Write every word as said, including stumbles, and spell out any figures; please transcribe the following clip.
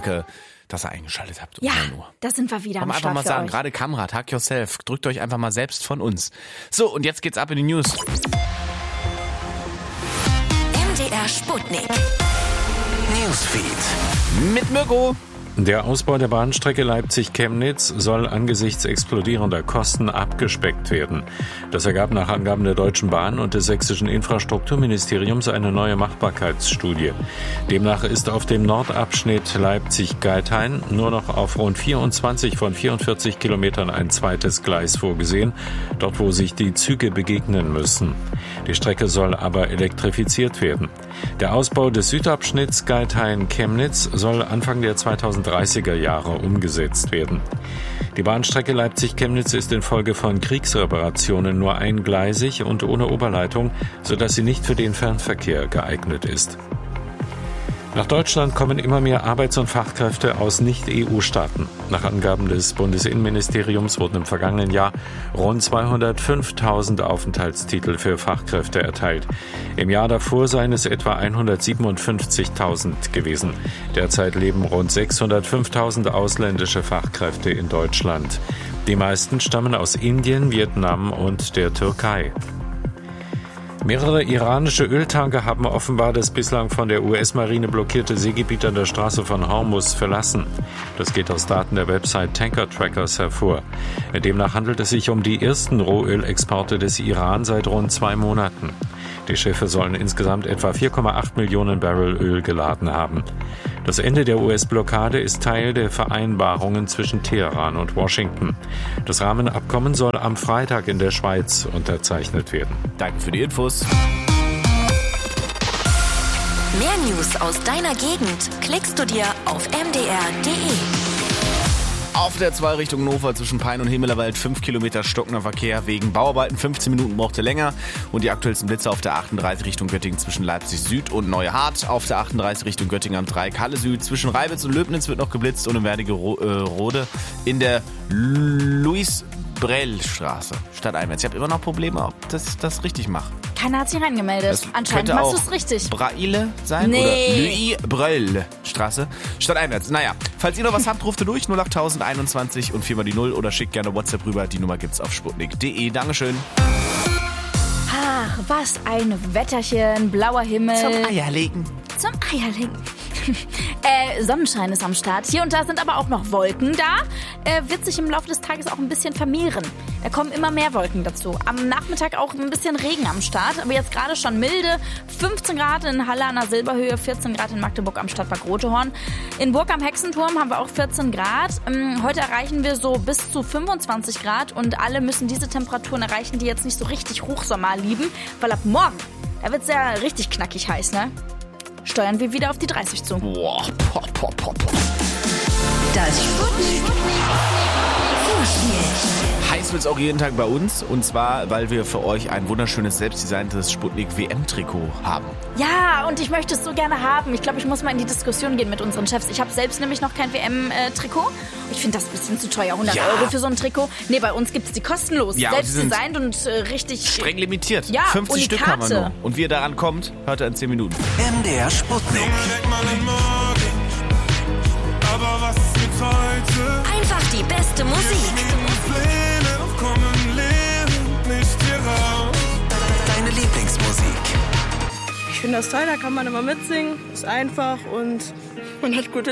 Danke, dass ihr eingeschaltet habt. Ja, da sind wir wieder am Start. Einfach mal sagen, gerade Kamerad, hack yourself, drückt euch einfach mal selbst von uns. So, und jetzt geht's ab in die News. M D R Sputnik. Newsfeed. Mit Mirko. Der Ausbau der Bahnstrecke Leipzig-Chemnitz soll angesichts explodierender Kosten abgespeckt werden. Das ergab nach Angaben der Deutschen Bahn und des sächsischen Infrastrukturministeriums eine neue Machbarkeitsstudie. Demnach ist auf dem Nordabschnitt Leipzig-Geithain nur noch auf rund vierundzwanzig von vierundvierzig Kilometern ein zweites Gleis vorgesehen, dort wo sich die Züge begegnen müssen. Die Strecke soll aber elektrifiziert werden. Der Ausbau des Südabschnitts Geithain-Chemnitz soll Anfang der zweitausenddreißiger Jahre umgesetzt werden. Die Bahnstrecke Leipzig-Chemnitz ist infolge von Kriegsreparationen nur eingleisig und ohne Oberleitung, sodass sie nicht für den Fernverkehr geeignet ist. Nach Deutschland kommen immer mehr Arbeits- und Fachkräfte aus Nicht-E U-Staaten. Nach Angaben des Bundesinnenministeriums wurden im vergangenen Jahr rund zweihundertfünftausend Aufenthaltstitel für Fachkräfte erteilt. Im Jahr davor seien es etwa hundertsiebenundfünfzigtausend gewesen. Derzeit leben rund sechshundertfünftausend ausländische Fachkräfte in Deutschland. Die meisten stammen aus Indien, Vietnam und der Türkei. Mehrere iranische Öltanker haben offenbar das bislang von der U S-Marine blockierte Seegebiet an der Straße von Hormuz verlassen. Das geht aus Daten der Website Tanker Trackers hervor. Demnach handelt es sich um die ersten Rohölexporte des Iran seit rund zwei Monaten. Die Schiffe sollen insgesamt etwa vier Komma acht Millionen Barrel Öl geladen haben. Das Ende der U S-Blockade ist Teil der Vereinbarungen zwischen Teheran und Washington. Das Rahmenabkommen soll am Freitag in der Schweiz unterzeichnet werden. Danke für die Infos. Mehr News aus deiner Gegend klickst du dir auf m d r punkt d e. Auf der zwei Richtung Hannover zwischen Pein und Himmelerwald fünf Kilometer stockender Verkehr wegen Bauarbeiten. fünfzehn Minuten brauchte länger. Und die aktuellsten Blitze auf der achtunddreißig Richtung Göttingen zwischen Leipzig Süd und Neuhardt. Auf der achtunddreißig Richtung Göttingen am Dreieck Halle Süd. Zwischen Reibitz und Löbnitz wird noch geblitzt und in Wernigerode in der Louis-Brell-Straße stadteinwärts. Ich habe immer noch Probleme, ob das, das richtig mache. Keiner hat sich reingemeldet. Das Anscheinend machst du es richtig. Braille sein? Nee. Oder Louis-Brell-Straße stadteinwärts. Naja, falls ihr noch was habt, ruft ihr durch null acht einundzwanzig und viermal die null oder schickt gerne WhatsApp rüber. Die Nummer gibt's auf sputnik punkt d e. Dankeschön. Ach, was ein Wetterchen, blauer Himmel. Zum Eierlegen. Zum Eierlegen. äh, Sonnenschein ist am Start. Hier und da sind aber auch noch Wolken da. Äh, wird sich im Laufe des Tages auch ein bisschen vermehren. Da kommen immer mehr Wolken dazu. Am Nachmittag auch ein bisschen Regen am Start. Aber jetzt gerade schon milde. fünfzehn Grad in Halle an der Silberhöhe, vierzehn Grad in Magdeburg am Stadtpark Rotehorn. In Burg am Hexenturm haben wir auch vierzehn Grad. Ähm, heute erreichen wir so bis zu fünfundzwanzig Grad. Und alle müssen diese Temperaturen erreichen, die jetzt nicht so richtig Hochsommer lieben. Weil ab morgen, da wird es ja richtig knackig heiß, ne? Steuern wir wieder auf die dreißig zu. Boah, boah, boah, boah, boah. Das Sputnik. Heiß wird's auch jeden Tag bei uns. Und zwar, weil wir für euch ein wunderschönes, selbstdesigntes Sputnik-W M-Trikot haben. Ja, und ich möchte es so gerne haben. Ich glaube, ich muss mal in die Diskussion gehen mit unseren Chefs. Ich habe selbst nämlich noch kein W M-Trikot. Ich finde das ein bisschen zu teuer. hundert Ja. Euro für so ein Trikot. Nee, bei uns gibt es die kostenlos. Ja, und selbst die sind designt und äh, richtig... Streng limitiert. Ja, fünfzig Stück haben wir Unikate. nur. Und wie ihr daran kommt, hört ihr in zehn Minuten. M D R Sputnik. Aber was ist mit heute? Einfach die beste Musik. Pläne kommen leer nicht hier raus. Deine Lieblingsmusik. Ich finde das toll, da kann man immer mitsingen, ist einfach und man hat gute